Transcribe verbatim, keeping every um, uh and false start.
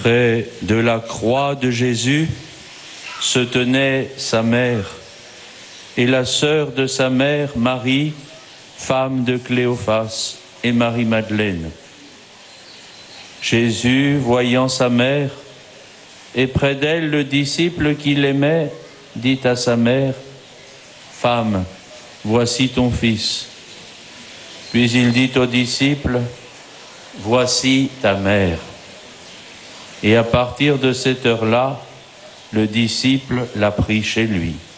Près de la croix de Jésus se tenait sa mère et la sœur de sa mère, Marie, femme de Cléophas, et Marie-Madeleine. Jésus, voyant sa mère, et près d'elle le disciple qu'il aimait, dit à sa mère, « Femme, voici ton fils. » Puis il dit au disciple, « Voici ta mère. » Et à partir de cette heure-là, le disciple l'a pris chez lui.